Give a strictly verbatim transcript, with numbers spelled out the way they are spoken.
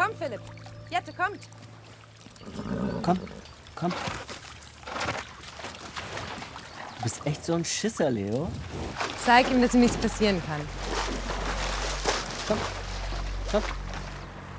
Komm, Philipp. Jette, komm. Komm, komm. Du bist echt so ein Schisser, Leo. Zeig ihm, dass ihm nichts passieren kann. Komm, komm.